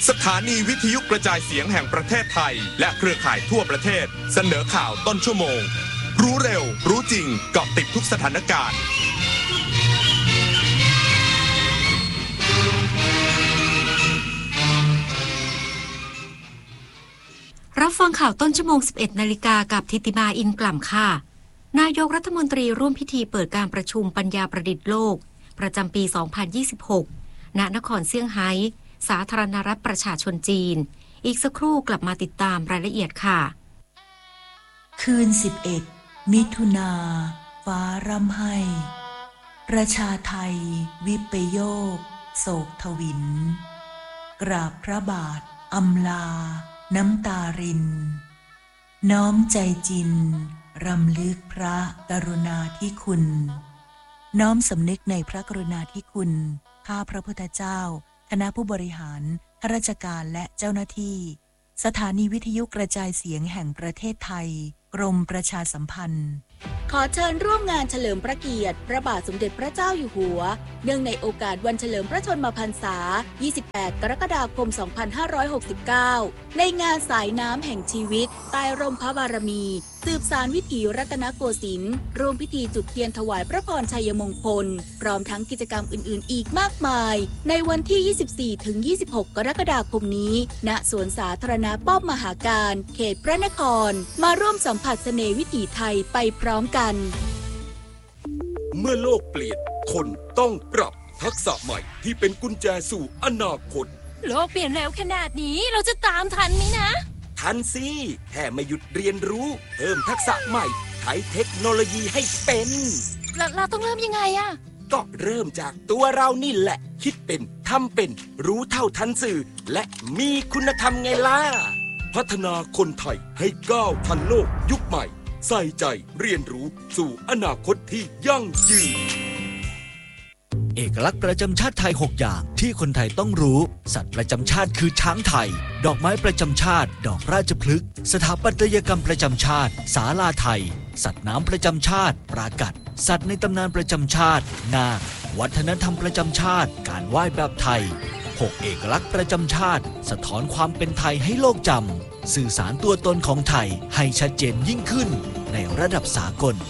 สถานีวิทยุกระจายเสียงแห่งประเทศไทยและเครือข่ายทั่วประเทศเสนอข่าวต้นชั่วโมงรู้เร็วรู้จริงเกาะติดทุกสถานการณ์รับฟังข่าวต้นชั่วโมง 11 นาฬิกากับธิติมาอินกล่ำค่ะนายกรัฐมนตรีร่วมพิธีเปิดการประชุมปัญญาประดิษฐ์โลกประจำปี 2026 ณ นครเซี่ยงไฮ้สาธารณรัฐประชาชนจีนอีกสักครู่กลับมาติดตามรายละเอียดค่ะคืน 11 มิถุนาฟ้าร่ำไห้ประชาไทยวิปโยคโศกทวินกราบพระบาทอำลาน้ำตารินน้อมใจจินรำลึกพระกรุณาธิคุณน้อมสำนึกในพระกรุณาธิคุณข้าพระพุทธเจ้าคณะผู้บริหารข้าราชการและเจ้าหน้าที่สถานีวิทยุกระจายเสียงแห่งประเทศไทยกรมประชาสัมพันธ์ขอเชิญร่วมงานเฉลิมพระเกียรติพระบาทสมเด็จพระเจ้าอยู่หัวเนื่องในโอกาสวันเฉลิมพระชนมพรรษา 28 กรกฎาคม 2569 ในงานสายน้ำแห่งชีวิตใต้ร่มพระบารมีสืบสานวิถีรัตนโกสินทร์ร่วมพิธีจุดเทียนถวายพระพรชัยมงคลพร้อมทั้งกิจกรรมอื่นๆอีกมากมายในวันที่ 24-26 กรกฎาคมนี้ณสวนสาธารณะป้อมมหาการเขตพระนครมาร่วมสัมผัสเสน่ห์วิถีไทยไปพร้อมกันเมื่อโลกเปลี่ยนคนต้องปรับทักษะใหม่ที่เป็นกุญแจสู่อนาคตโลกเปลี่ยนเร็วขนาดนี้เราจะตามทันไหมนะทันสิแค่ไม่หยุดเรียนรู้เพิ่มทักษะใหม่ใช้เทคโนโลยีให้เป็นเราต้องเริ่มยังไงอะก็เริ่มจากตัวเรานี่แหละคิดเป็นทำเป็นรู้เท่าทันสื่อและมีคุณธรรมไงล่ะพัฒนาคนไทยให้ก้าวทันโลกยุคใหม่ใส่ใจเรียนรู้สู่อนาคตที่ยั่งยืนเอกลักษณ์ประจำชาติไทย6อย่างที่คนไทยต้องรู้สัตว์ประจำชาติคือช้างไทยดอกไม้ประจำชาติดอกราชพฤกษ์สถาปัตยกรรมประจำชาติศาลาไทยสัตว์น้ำประจำชาติปรากัดสัตว์ในตำนานประจำชาตินาควัฒนธรรมประจำชาติการไหว้แบบไทย6เอกลักษณ์ประจำชาติสะท้อนความเป็นไทยให้โลกจำสื่อสารตัวตนของไทยให้ชัดเจนยิ่งขึ้นในระดับสากล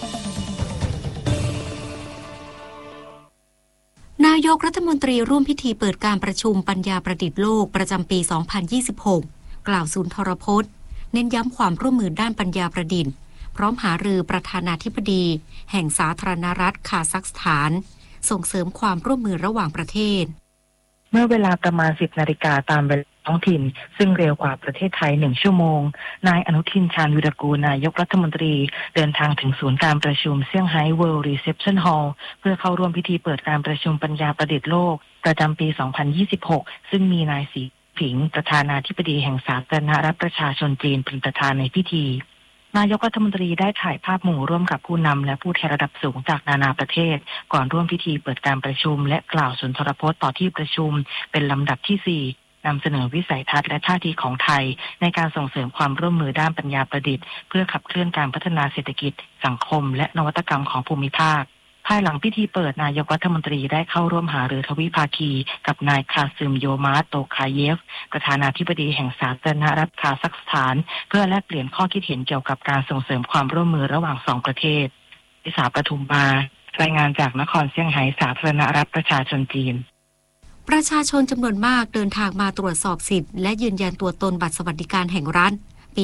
นายกรัฐมนตรีร่วมพิธีเปิดการประชุมปัญญาประดิษฐ์โลกประจำปี 2026 กล่าวสุนทรพจน์เน้นย้ำความร่วมมือด้านปัญญาประดิษฐ์พร้อมหารือประธานาธิบดีแห่งสาธารณรัฐคาซัคสถานส่งเสริมความร่วมมือระหว่างประเทศเมื่อเวลาประมาณ 10 นาฬิกาตามเวลาท้องถิ่นซึ่งเร็วกว่าประเทศไทย1 ชั่วโมงนายอนุทินชาญวิรากูลนายกรัฐมนตรีเดินทางถึงศูนย์การประชุมเซี่ยงไฮ้ World Reception Hall เพื่อเข้าร่วมพิธีเปิดการประชุมปัญญาประดิษฐ์โลกประจำปี 2026 ซึ่งมีนายสีผิงประธานาธิบดีแห่งสาธารณรัฐประชาชนจีนเป็นประธานในพิธีนายกรัฐมนตรีได้ถ่ายภาพหมู่ร่วมกับผู้นำและผู้แทนระดับสูงจากนานาประเทศก่อนร่วมพิธีเปิดการประชุมและกล่าวสุนทรพจน์ต่อที่ประชุมเป็นลำดับที่ 4นำเสนอวิสัยทัศน์และท่าทีของไทยในการส่งเสริมความร่วมมือด้านปัญญาประดิษฐ์เพื่อขับเคลื่อนการพัฒนาเศรษฐกิจสังคมและนวัตกรรมของภูมิภาคภายหลังพิธีเปิดนายกรัฐมนตรีได้เข้าร่วมหารือทวิภาคีกับนายคาซึมโยมาโตคาเยฟประธานาธิบดีแห่งสาธารณรัฐคาซัคสถานเพื่อแลกเปลี่ยนข้อคิดเห็นเกี่ยวกับการส่งเสริมความร่วมมือระหว่าง2 ประเทศวิสาปทุมมารายงานจากนครเซี่ยงไฮ้สาธารณรัฐประชาชนจีนประชาชนจำนวนมากเดินทางมาตรวจสอบสิทธิ์และยืนยันตัวตนบัตรสวัสดิการแห่งรัฐปี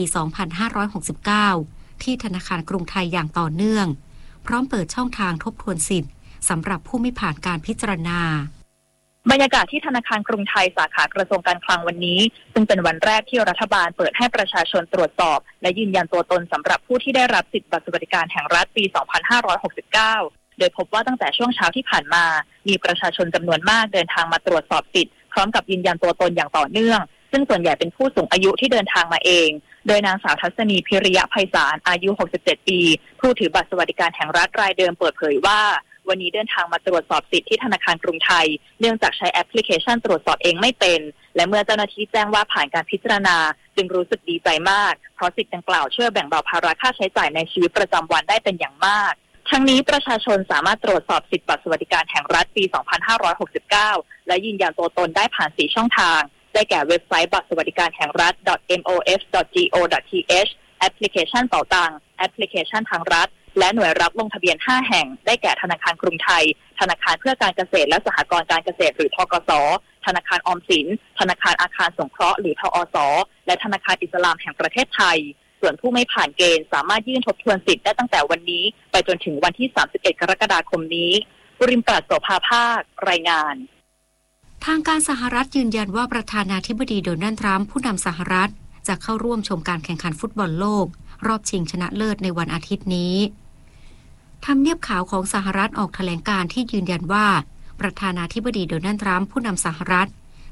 2569 ที่ธนาคารกรุงไทยอย่างต่อเนื่องพร้อมเปิดช่องทางทบทวนสิทธิ์สำหรับผู้ไม่ผ่านการพิจารณาบรรยากาศที่ธนาคารกรุงไทยสาขากระทรวงการคลังวันนี้ซึ่งเป็นวันแรกที่รัฐบาลเปิดให้ประชาชนตรวจสอบและยืนยันตัวตนสำหรับผู้ที่ได้รับสิทธิบัตรสวัสดิการแห่งรัฐปี 2569 โดยพบว่าตั้งแต่ช่วงเช้าที่ผ่านมามีประชาชนจำนวนมากเดินทางมาตรวจสอบสิทธิ์พร้อมกับยืนยันตัวตนอย่างต่อเนื่องซึ่งส่วนใหญ่เป็นผู้สูงอายุที่เดินทางมาเองโดยนางสาวทัศนีพิริยะไพศาลอายุ 67 ปีผู้ถือบัตรสวัสดิการแห่งรัฐรายเดิมเปิดเผยว่าวันนี้เดินทางมาตรวจสอบสิทธิ์ที่ธนาคารกรุงไทยเนื่องจากใช้แอปพลิเคชันตรวจสอบเองไม่เป็นและเมื่อเจ้าหน้าที่แจ้งว่าผ่านการพิจารณาจึงรู้สึกดีใจมากเพราะสิทธิ์ดังกล่าวช่วยแบ่งเบาภาระค่าใช้จ่ายในชีวิตประจำวันได้เป็นอย่างมากทั้งนี้ประชาชนสามารถตรวจสอบสิทธิบัตรสวัสดิการแห่งรัฐปี 2569 และยืนยันตัวตนได้ผ่าน4 ช่องทางแจ้ได้แก่เว็บไซต์บัตรสวัสดิการแห่งรัฐ mof.go.th แอปพลิเคชันเป๋าตังแอปพลิเคชันทางรัฐและหน่วยรับลงทะเบียน5แห่งได้แก่ธนาคารกรุงไทยธนาคารเพื่อการเกษตรและสหกรณ์การเกษตรหรือธกส.ธนาคารออมสินธนาคารอาคารสงเคราะห์หรือทอส.และธนาคารอิสลามแห่งประเทศไทยส่วนผู้ไม่ผ่านเกณฑ์สามารถยื่นทบทวนสิทธิ์ได้ตั้งแต่วันนี้ไปจนถึงวันที่31กรกฎาคมนี้บุริมปราศโสภาภาครายงานทางการสหรัฐยืนยันว่าประธานาธิบดีโดนัลด์ทรัมป์ผู้นำสหรัฐจะเข้าร่วมชมการแข่งขันฟุตบอลโลกรอบชิงชนะเลิศในวันอาทิตย์นี้ทำเนียบขาวของสหรัฐออกแถลงการที่ยืนยันว่าประธานาธิบดีโดนัลด์ทรัมป์ผู้นำสหรัฐ